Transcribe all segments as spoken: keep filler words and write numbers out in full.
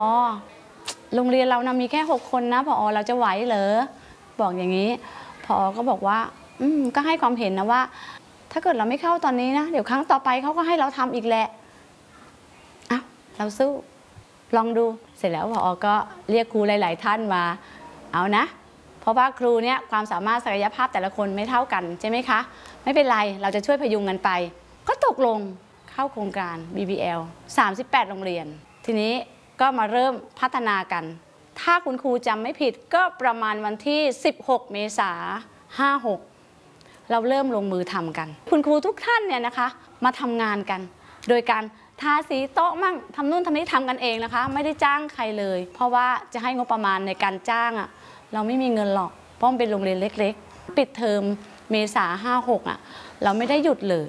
อ๋อโรงเรียนเรานะมีแค่หกคนนะผอเราจะไหวเหรอบอกอย่างนี้ผอก็บอกว่าอืมก็ให้ความเห็นนะว่าถ้าเกิดเราไม่เข้าตอนนี้นะเดี๋ยวครั้งต่อไปเขาก็ให้เราทำอีกแหละอ่ะเราสู้ลองดูเสร็จแล้วผอก็เรียกครูหลายๆท่านมาเอานะเพราะว่าครูเนี่ยความสามารถศักยภาพแต่ละคนไม่เท่ากันใช่ไหมคะไม่เป็นไรเราจะช่วยพยุงกันไปก็ตกลงเข้าโครงการ บี บี แอล สามสิบแปดโรงเรียนทีนี้ก็มาเริ่มพัฒนากันถ้าคุณครูจำไม่ผิดก็ประมาณวันที่สิบหกเมษายนห้าหกเราเริ่มลงมือทำกันคุณครูทุกท่านเนี่ยนะคะมาทำงานกันโดยการทาสีโต๊ะมั่งทำนู่นทำนี้ทำกันเองนะคะไม่ได้จ้างใครเลยเพราะว่าจะให้งบประมาณในการจ้างอ่ะเราไม่มีเงินหรอกเพราะมันเป็นโรงเรียนเล็กๆปิดเทอมเมษาห้าหกอ่ะเราไม่ได้หยุดเลย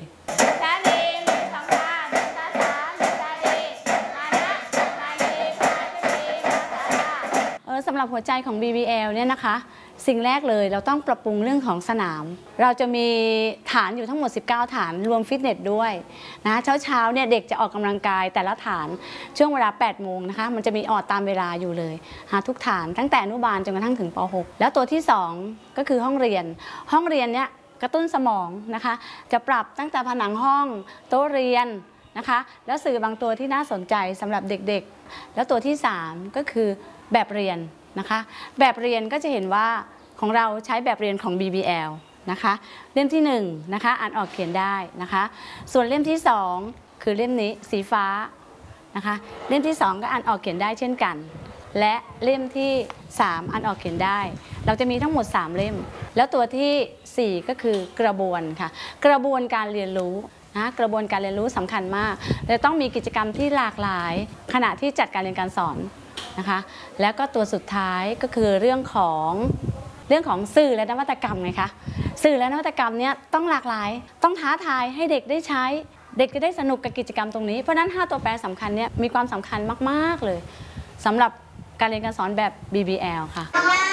สำหรับหัวใจของ บี บี แอล เนี่ยนะคะสิ่งแรกเลยเราต้องปรับปรุงเรื่องของสนามเราจะมีฐานอยู่ทั้งหมดสิบเก้าฐานรวมฟิตเนสด้วยนะเช้าเช้าเนี่ยเด็กจะออกกำลังกายแต่ละฐานช่วงเวลาแปดโมงนะคะมันจะมีออดตามเวลาอยู่เลยหาทุกฐานตั้งแต่อนุบาลจนกระทั่งถึงป หกแล้วตัวที่สองก็คือห้องเรียนห้องเรียนเนี่ยกระตุ้นสมองนะคะจะปรับตั้งแต่ผนังห้องโต๊ะเรียนนะคะแล้วสื่อบางตัวที่น่าสนใจสำหรับเด็กๆแล้วตัวที่สามก็คือแบบเรียนนะคะแบบเรียนก็จะเห็นว่าของเราใช้แบบเรียนของ บี บี แอล นะคะเล่มที่หนึ่งนะคะอ่านออกเขียนได้นะคะส่วนเล่มที่สองคือเล่มนี้สีฟ้านะคะเล่มที่สองก็อ่านออกเขียนได้เช่นกันและเล่มที่สามอ่านออกเขียนได้เราจะมีทั้งหมดสามเล่มแล้วตัวที่สี่ก็คือกระบวนค่ะกระบวนการเรียนรู้นะกระบวนการเรียนรู้สำคัญมากเราต้องมีกิจกรรมที่หลากหลายขณะที่จัดการเรียนการสอนนะคะแล้วก็ตัวสุดท้ายก็คือเรื่องของเรื่องของสื่อและนวัตกรรมไงคะสื่อและนวัตกรรมเนี้ยต้องหลากหลายต้องท้าทายให้เด็กได้ใช้เด็กจะได้สนุกกับกิจกรรมตรงนี้เพราะฉะนั้นห้าตัวแปรสำคัญเนี้ยมีความสำคัญมากๆเลยสำหรับการเรียนการสอนแบบ บี บี แอล ค่ะ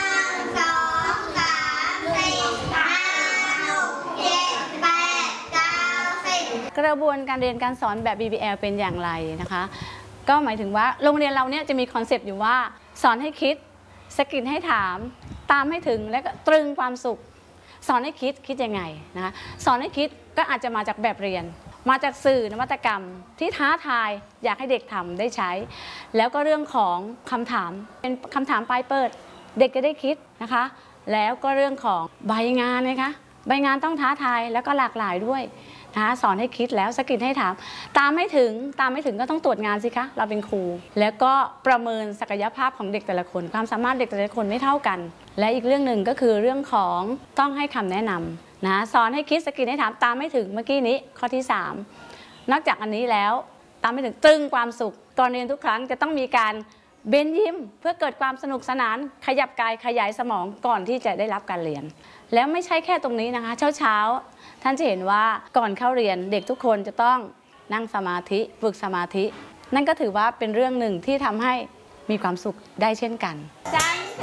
กระบวนการเรียนการสอนแบบ บี บี แอล เป็นอย่างไรนะคะก็หมายถึงว่าโรงเรียนเราเนี่ยจะมีคอนเซปต์อยู่ว่าสอนให้คิดสกิดให้ถามตามให้ถึงและก็ตรึงความสุขสอนให้คิดคิดยังไงนะคะสอนให้คิดก็อาจจะมาจากแบบเรียนมาจากสื่อนวัตกรรมที่ท้าทายอยากให้เด็กทำได้ใช้แล้วก็เรื่องของคำถามเป็นคำถามปลายเปิดเด็กจะได้คิดนะคะแล้วก็เรื่องของใบงานนะคะใบงานต้องท้าทายแล้วก็หลากหลายด้วยนะสอนให้คิดแล้วสกิดให้ถามตามไม่ถึงตามไม่ถึงก็ต้องตรวจงานสิคะเราเป็นครูแล้วก็ประเมินศักยภาพของเด็กแต่ละคนความสามารถเด็กแต่ละคนไม่เท่ากันและอีกเรื่องหนึ่งก็คือเรื่องของต้องให้คำแนะนำนะสอนให้คิดสกิดให้ถามตามไม่ถึงเมื่อกี้นี้ข้อที่สามนอกจากอันนี้แล้วตามไม่ถึงตึงความสุขก่อนเรียนทุกครั้งจะต้องมีการเบนยิ้มเพื่อเกิดความสนุกสนานขยับกายขยายสมองก่อนที่จะได้รับการเรียนแล้วไม่ใช่แค่ตรงนี้นะคะเช้าเช้าท่านจะเห็นว่าก่อนเข้าเรียนเด็กทุกคนจะต้องนั่งสมาธิฝึกสมาธินั่นก็ถือว่าเป็นเรื่องหนึ่งที่ทำให้มีความสุขได้เช่นกัน